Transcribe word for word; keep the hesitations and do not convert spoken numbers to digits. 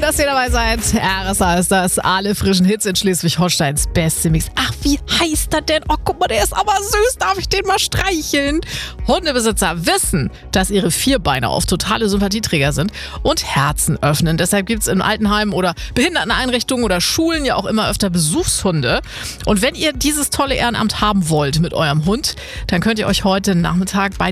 dass ihr dabei seid. R S A ist das. Alle frischen Hits in Schleswig-Holsteins beste Mix. Ach, wie heißt er denn? Oh, guck mal, der ist aber süß. Darf ich den mal streicheln? Hundebesitzer wissen, dass ihre Vierbeiner oft totale Sympathieträger sind und Herzen öffnen. Deshalb gibt es in Altenheimen oder Behinderteneinrichtungen oder Schulen ja auch immer öfter Besuchshunde. Und wenn ihr dieses tolle Ehrenamt haben wollt mit eurem Hund, dann könnt ihr euch heute Nachmittag bei